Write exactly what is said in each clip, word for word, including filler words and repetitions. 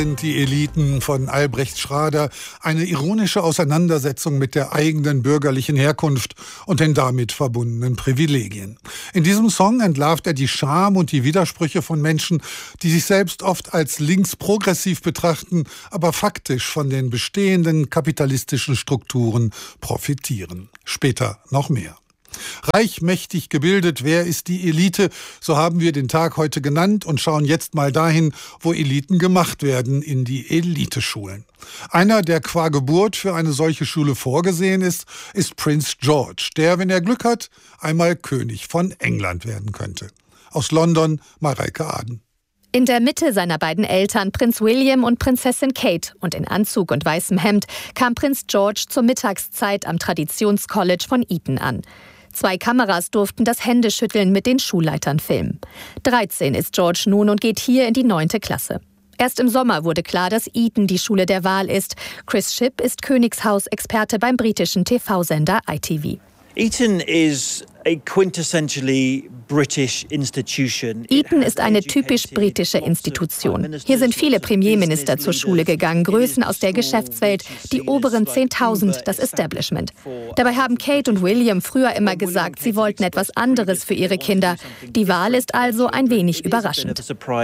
Sind die Eliten von Albrecht Schrader eine ironische Auseinandersetzung mit der eigenen bürgerlichen Herkunft und den damit verbundenen Privilegien. In diesem Song entlarvt er die Scham und die Widersprüche von Menschen, die sich selbst oft als linksprogressiv betrachten, aber faktisch von den bestehenden kapitalistischen Strukturen profitieren. Später noch mehr. Reich, mächtig, gebildet, wer ist die Elite? So haben wir den Tag heute genannt und schauen jetzt mal dahin, wo Eliten gemacht werden, in die Eliteschulen. Einer, der qua Geburt für eine solche Schule vorgesehen ist, ist Prince George, der, wenn er Glück hat, einmal König von England werden könnte. Aus London, Mareike Aden. In der Mitte seiner beiden Eltern, Prinz William und Prinzessin Kate, und in Anzug und weißem Hemd, kam Prinz George zur Mittagszeit am Traditionscollege von Eton an. Zwei Kameras durften das Händeschütteln mit den Schulleitern filmen. dreizehn ist George nun und geht hier in die neunte Klasse. Erst im Sommer wurde klar, dass Eton die Schule der Wahl ist. Chris Shipp ist Königshaus-Experte beim britischen T V-Sender I T V. Eton is a quintessentially British institution. Eton ist eine typisch britische Institution. Hier sind viele Premierminister zur Schule gegangen, Größen aus der Geschäftswelt, die oberen zehntausend, das Establishment. Dabei haben Kate und William früher immer gesagt, sie wollten etwas anderes für ihre Kinder. Die Wahl ist also ein wenig überraschend.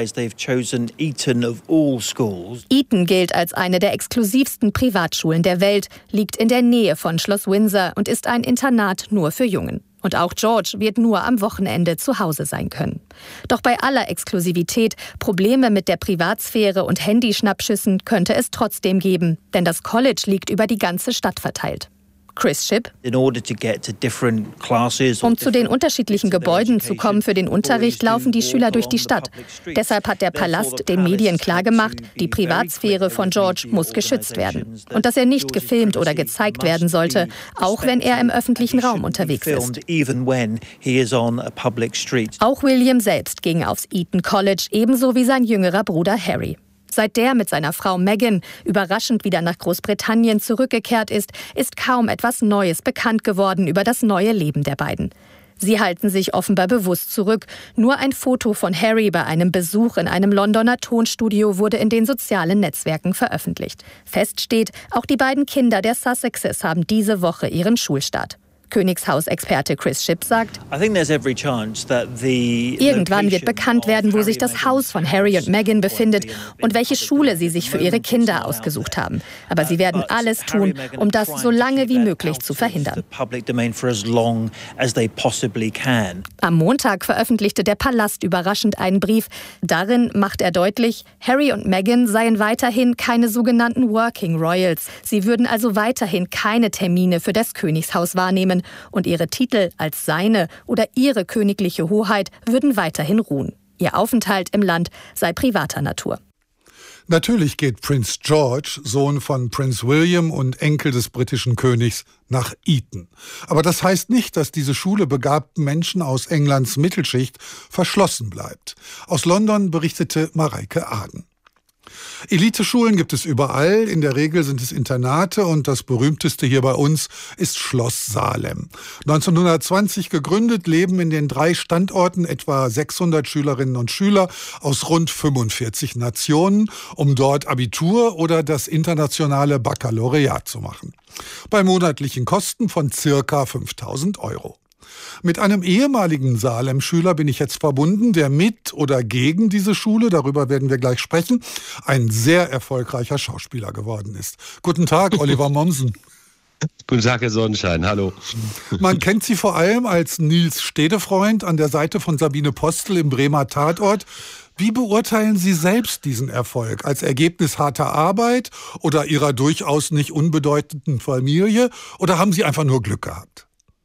Eton gilt als eine der exklusivsten Privatschulen der Welt, liegt in der Nähe von Schloss Windsor und ist ein Internat nur für Jungen. Und auch George wird nur am Wochenende zu Hause sein können. Doch bei aller Exklusivität, Probleme mit der Privatsphäre und Handyschnappschüssen könnte es trotzdem geben, denn das College liegt über die ganze Stadt verteilt. Chris Shipp. Um zu den unterschiedlichen Gebäuden zu kommen für den Unterricht, laufen die Schüler durch die Stadt. Deshalb hat der Palast den Medien klargemacht, die Privatsphäre von George muss geschützt werden. Und dass er nicht gefilmt oder gezeigt werden sollte, auch wenn er im öffentlichen Raum unterwegs ist. Auch William selbst ging aufs Eton College, ebenso wie sein jüngerer Bruder Harry. Seit der mit seiner Frau Meghan überraschend wieder nach Großbritannien zurückgekehrt ist, ist kaum etwas Neues bekannt geworden über das neue Leben der beiden. Sie halten sich offenbar bewusst zurück. Nur ein Foto von Harry bei einem Besuch in einem Londoner Tonstudio wurde in den sozialen Netzwerken veröffentlicht. Fest steht, auch die beiden Kinder der Sussexes haben diese Woche ihren Schulstart. Königshausexperte Chris Shipp sagt, irgendwann wird bekannt werden, wo sich das Haus von Harry und Meghan befindet und welche Schule sie sich für ihre Kinder ausgesucht haben. Aber sie werden alles tun, um das so lange wie möglich zu verhindern. Am Montag veröffentlichte der Palast überraschend einen Brief. Darin macht er deutlich, Harry und Meghan seien weiterhin keine sogenannten Working Royals. Sie würden also weiterhin keine Termine für das Königshaus wahrnehmen. Und ihre Titel als seine oder ihre königliche Hoheit würden weiterhin ruhen. Ihr Aufenthalt im Land sei privater Natur. Natürlich geht Prinz George, Sohn von Prinz William und Enkel des britischen Königs, nach Eton. Aber das heißt nicht, dass diese Schule begabten Menschen aus Englands Mittelschicht verschlossen bleibt. Aus London berichtete Mareike Aden. Eliteschulen gibt es überall, in der Regel sind es Internate und das berühmteste hier bei uns ist Schloss Salem. neunzehnhundertzwanzig gegründet, leben in den drei Standorten etwa sechshundert Schülerinnen und Schüler aus rund fünfundvierzig Nationen, um dort Abitur oder das internationale Baccalaureat zu machen. Bei monatlichen Kosten von circa fünftausend Euro. Mit einem ehemaligen Salem-Schüler bin ich jetzt verbunden, der mit oder gegen diese Schule, darüber werden wir gleich sprechen, ein sehr erfolgreicher Schauspieler geworden ist. Guten Tag, Oliver Mommsen. Guten Tag, Herr Sonnenschein, hallo. Man kennt Sie vor allem als Nils Stedefreund an der Seite von Sabine Postel im Bremer Tatort. Wie beurteilen Sie selbst diesen Erfolg? Als Ergebnis harter Arbeit oder Ihrer durchaus nicht unbedeutenden Familie? Oder haben Sie einfach nur Glück gehabt?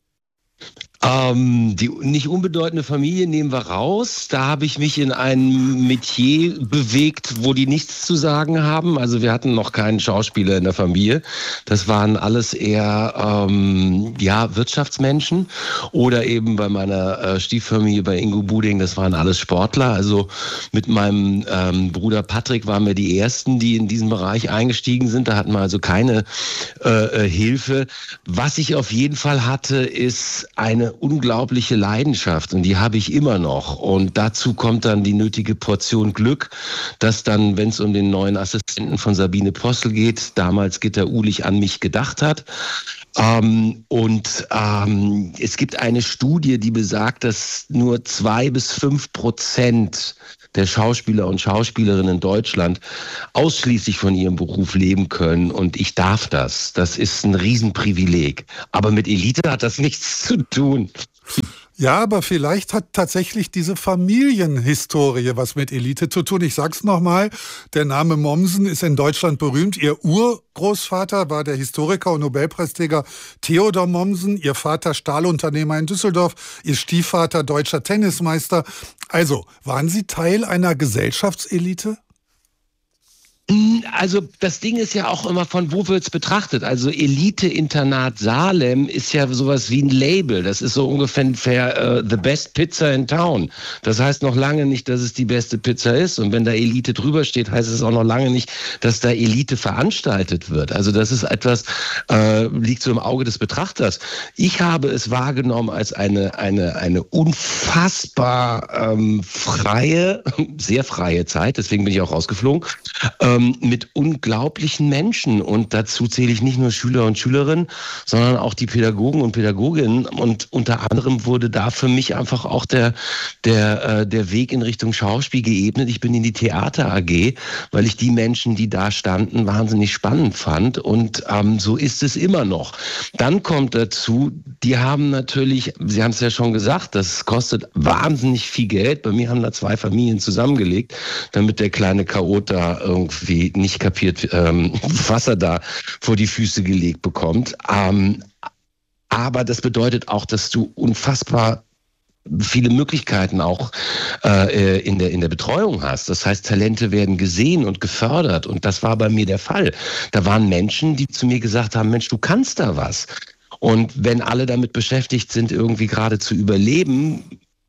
Ähm, die nicht unbedeutende Familie nehmen wir raus. Da habe ich mich in ein Metier bewegt, wo die nichts zu sagen haben. Also wir hatten noch keinen Schauspieler in der Familie. Das waren alles eher ähm, ja Wirtschaftsmenschen oder eben bei meiner äh, Stieffamilie bei Ingo Buding, das waren alles Sportler. Also mit meinem ähm, Bruder Patrick waren wir die Ersten, die in diesen Bereich eingestiegen sind. Da hatten wir also keine äh, Hilfe. Was ich auf jeden Fall hatte, ist eine eine unglaubliche Leidenschaft und die habe ich immer noch. Und dazu kommt dann die nötige Portion Glück, dass dann, wenn es um den neuen Assistenten von Sabine Postel geht, damals Gitta Uhlich an mich gedacht hat. Ähm, und ähm, es gibt eine Studie, die besagt, dass nur zwei bis fünf Prozent der Schauspieler und Schauspielerinnen in Deutschland ausschließlich von ihrem Beruf leben können. Und ich darf das. Das ist ein Riesenprivileg. Aber mit Elite hat das nichts zu tun. Ja, aber vielleicht hat tatsächlich diese Familienhistorie was mit Elite zu tun. Ich sag's nochmal, der Name Mommsen ist in Deutschland berühmt. Ihr Urgroßvater war der Historiker und Nobelpreisträger Theodor Mommsen, ihr Vater Stahlunternehmer in Düsseldorf, ihr Stiefvater deutscher Tennismeister. Also, waren Sie Teil einer Gesellschaftselite? Also das Ding ist ja auch immer, von wo wird's betrachtet? Also Elite-Internat Salem ist ja sowas wie ein Label. Das ist so ungefähr uh, the best pizza in town. Das heißt noch lange nicht, dass es die beste Pizza ist. Und wenn da Elite drüber steht, heißt es auch noch lange nicht, dass da Elite veranstaltet wird. Also das ist etwas, äh, liegt so im Auge des Betrachters. Ich habe es wahrgenommen als eine, eine, eine unfassbar ähm, freie, sehr freie Zeit. Deswegen bin ich auch rausgeflogen. Ähm, mit unglaublichen Menschen. Und dazu zähle ich nicht nur Schüler und Schülerinnen, sondern auch die Pädagogen und Pädagoginnen. Und unter anderem wurde da für mich einfach auch der, der, äh, der Weg in Richtung Schauspiel geebnet. Ich bin in die Theater A G, weil ich die Menschen, die da standen, wahnsinnig spannend fand. Und ähm, so ist es immer noch. Dann kommt dazu, die haben natürlich, Sie haben es ja schon gesagt, das kostet wahnsinnig viel Geld. Bei mir haben da zwei Familien zusammengelegt, damit der kleine Chaot da irgendwie nicht kapiert, ähm, was er da vor die Füße gelegt bekommt. Ähm, aber das bedeutet auch, dass du unfassbar viele Möglichkeiten auch äh, in der, in der Betreuung hast. Das heißt, Talente werden gesehen und gefördert. Und das war bei mir der Fall. Da waren Menschen, die zu mir gesagt haben, Mensch, du kannst da was. Und wenn alle damit beschäftigt sind, irgendwie gerade zu überleben,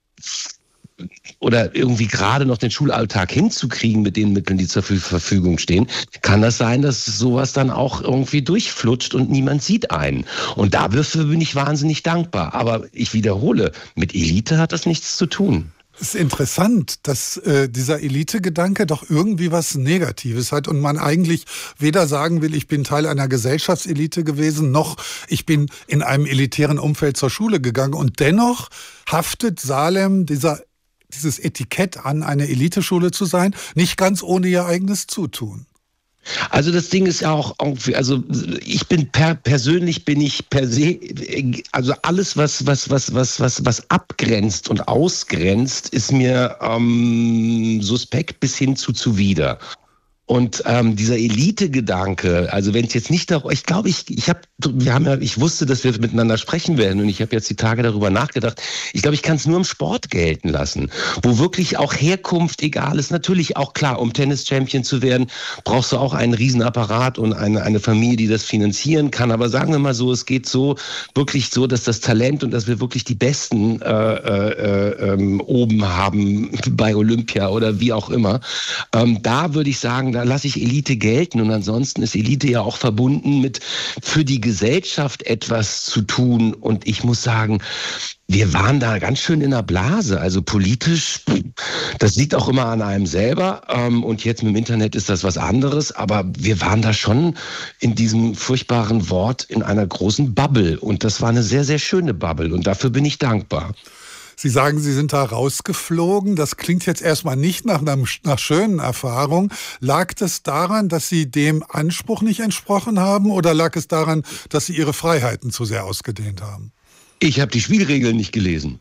oder irgendwie gerade noch den Schulalltag hinzukriegen mit den Mitteln, die zur Verfügung stehen, kann das sein, dass sowas dann auch irgendwie durchflutscht und niemand sieht einen. Und dafür bin ich wahnsinnig dankbar. Aber ich wiederhole, mit Elite hat das nichts zu tun. Es ist interessant, dass äh, dieser Elite-Gedanke doch irgendwie was Negatives hat und man eigentlich weder sagen will, ich bin Teil einer Gesellschaftselite gewesen, noch ich bin in einem elitären Umfeld zur Schule gegangen. Und dennoch haftet Salem dieser dieses Etikett an, eine Eliteschule zu sein, nicht ganz ohne ihr eigenes Zutun. Also das Ding ist ja auch, also ich bin per, persönlich bin ich per se, also alles was was was was was was abgrenzt und ausgrenzt, ist mir ähm, suspekt bis hin zu zuwider. Und ähm, dieser Elite-Gedanke, also wenn es jetzt nicht darum, ich glaube, ich, ich habe, wir haben ja, ich wusste, dass wir miteinander sprechen werden und ich habe jetzt die Tage darüber nachgedacht. Ich glaube, ich kann es nur im Sport gelten lassen, wo wirklich auch Herkunft egal ist. Natürlich auch klar, um Tennis-Champion zu werden, brauchst du auch einen Riesenapparat und eine, eine Familie, die das finanzieren kann. Aber sagen wir mal so, es geht so wirklich so, dass das Talent und dass wir wirklich die Besten äh, äh, äh, oben haben bei Olympia oder wie auch immer. Ähm, da würde ich sagen, da lasse ich Elite gelten und ansonsten ist Elite ja auch verbunden mit für die Gesellschaft etwas zu tun und ich muss sagen, wir waren da ganz schön in der Blase, also politisch, das liegt auch immer an einem selber und jetzt mit dem Internet ist das was anderes, aber wir waren da schon in diesem furchtbaren Wort in einer großen Bubble und das war eine sehr, sehr schöne Bubble und dafür bin ich dankbar. Sie sagen, Sie sind da rausgeflogen. Das klingt jetzt erstmal nicht nach einer nach schönen Erfahrung. Lag es daran, dass Sie dem Anspruch nicht entsprochen haben oder lag es daran, dass Sie Ihre Freiheiten zu sehr ausgedehnt haben? Ich habe die Spielregeln nicht gelesen.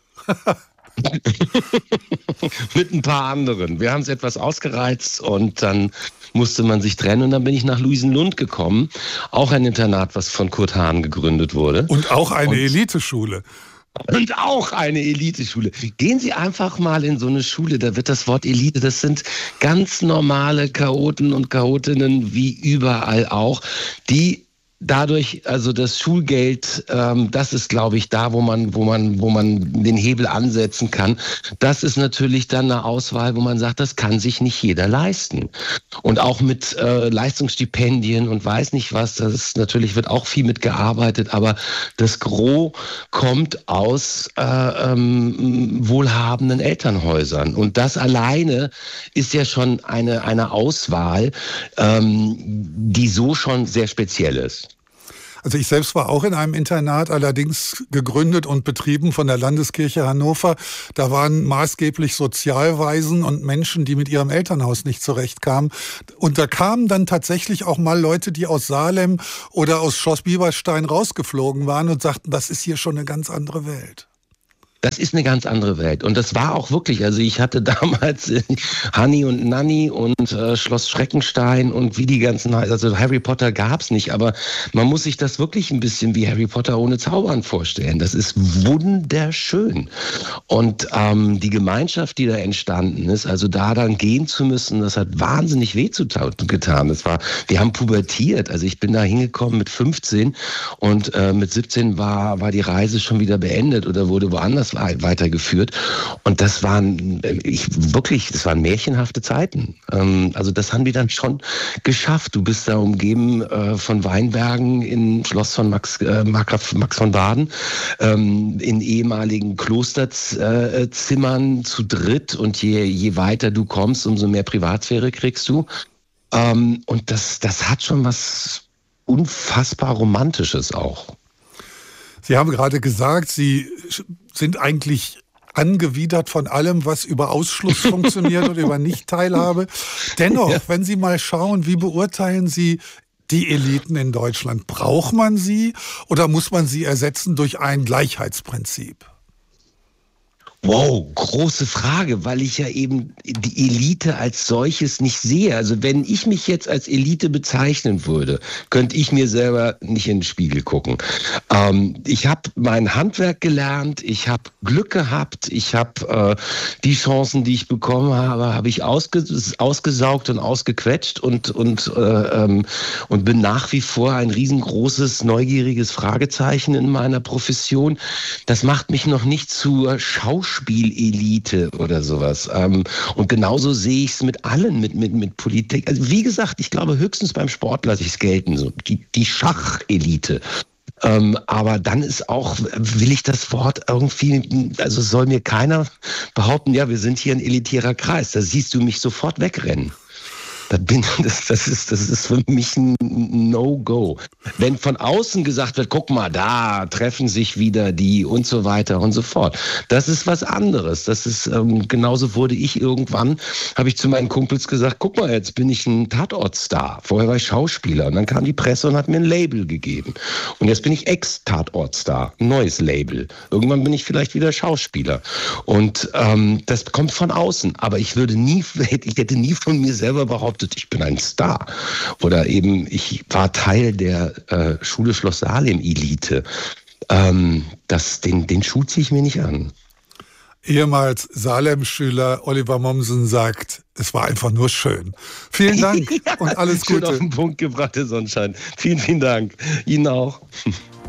Mit ein paar anderen. Wir haben es etwas ausgereizt und dann musste man sich trennen und dann bin ich nach Luisenlund gekommen. Auch ein Internat, was von Kurt Hahn gegründet wurde. Und auch eine und Eliteschule. Und auch eine Eliteschule. Gehen Sie einfach mal in so eine Schule, da wird das Wort Elite, das sind ganz normale Chaoten und Chaotinnen wie überall auch, die dadurch, also das Schulgeld, ähm, das ist, glaube ich, da, wo man, wo man, wo man den Hebel ansetzen kann. Das ist natürlich dann eine Auswahl, wo man sagt, das kann sich nicht jeder leisten. Und auch mit äh, Leistungsstipendien und weiß nicht was, das ist, natürlich wird auch viel mitgearbeitet, aber das Gros kommt aus äh, ähm, wohlhabenden Elternhäusern. Und das alleine ist ja schon eine, eine Auswahl, ähm, die so schon sehr speziell ist. Also ich selbst war auch in einem Internat, allerdings gegründet und betrieben von der Landeskirche Hannover. Da waren maßgeblich Sozialwaisen und Menschen, die mit ihrem Elternhaus nicht zurechtkamen. Und da kamen dann tatsächlich auch mal Leute, die aus Salem oder aus Schloss Bieberstein rausgeflogen waren und sagten, das ist hier schon eine ganz andere Welt. Das ist eine ganz andere Welt. Und das war auch wirklich, also ich hatte damals äh, Hanni und Nanni und äh, Schloss Schreckenstein und wie die ganzen, also Harry Potter gab's nicht, aber man muss sich das wirklich ein bisschen wie Harry Potter ohne Zaubern vorstellen. Das ist wunderschön. Und ähm, die Gemeinschaft, die da entstanden ist, also da dann gehen zu müssen, das hat wahnsinnig weh zu getan. Das war, wir haben pubertiert, also ich bin da hingekommen mit fünfzehn und äh, mit siebzehn war, war die Reise schon wieder beendet oder wurde woanders weitergeführt. Und das waren ich wirklich, das waren märchenhafte Zeiten. Ähm, also das haben die dann schon geschafft. Du bist da umgeben äh, von Weinbergen im Schloss von Max, äh, Max von Baden, ähm, in ehemaligen Klosterzimmern äh, zu dritt. Und je, je weiter du kommst, umso mehr Privatsphäre kriegst du. Ähm, und das, das hat schon was unfassbar Romantisches auch. Sie haben gerade gesagt, Sie sind eigentlich angewidert von allem, was über Ausschluss funktioniert und über Nicht-Teilhabe. Dennoch, ja. Wenn Sie mal schauen, wie beurteilen Sie die Eliten in Deutschland? Braucht man sie oder muss man sie ersetzen durch ein Gleichheitsprinzip? Wow, große Frage, weil ich ja eben die Elite als solches nicht sehe. Also wenn ich mich jetzt als Elite bezeichnen würde, könnte ich mir selber nicht in den Spiegel gucken. Ähm, ich habe mein Handwerk gelernt, ich habe Glück gehabt, ich habe äh, die Chancen, die ich bekommen habe, habe ich ausge ausgesaugt und ausgequetscht und, und, äh, ähm, und bin nach wie vor ein riesengroßes, neugieriges Fragezeichen in meiner Profession. Das macht mich noch nicht zur Schauspielerin Spielelite oder sowas. Ähm, und genauso sehe ich es mit allen, mit, mit, mit Politik. Also wie gesagt, ich glaube höchstens beim Sport lasse ich es gelten, so die, die Schachelite. Ähm, aber dann ist auch, will ich das Wort irgendwie, also soll mir keiner behaupten, ja, wir sind hier ein elitärer Kreis. Da siehst du mich sofort wegrennen. Das, bin, das, das, ist, das ist für mich ein No-Go. Wenn von außen gesagt wird, guck mal, da treffen sich wieder die und so weiter und so fort. Das ist was anderes. Das ist, ähm, genauso wurde ich irgendwann, habe ich zu meinen Kumpels gesagt, guck mal, jetzt bin ich ein Tatortstar. Vorher war ich Schauspieler und dann kam die Presse und hat mir ein Label gegeben. Und jetzt bin ich Ex-Tatortstar, ein neues Label. Irgendwann bin ich vielleicht wieder Schauspieler. Und ähm, das kommt von außen. Aber ich würde nie, ich hätte nie von mir selber behauptet, ich bin ein Star. Oder eben, ich war Teil der äh, Schule Schloss Salem Elite. Ähm, das, den, den Schuh ziehe ich mir nicht an. Ehemals Salem-Schüler Oliver Mommsen sagt, es war einfach nur schön. Vielen Dank ja, und alles Gute. Schön auf den Punkt gebracht, der Sonnenschein. Vielen, vielen Dank. Ihnen auch.